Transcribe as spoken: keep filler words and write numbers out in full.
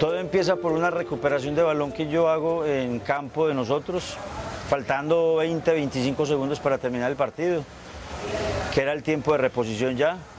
Todo empieza por una recuperación de balón que yo hago en campo de nosotros, faltando veinte, veinticinco segundos para terminar el partido, que era el tiempo de reposición ya.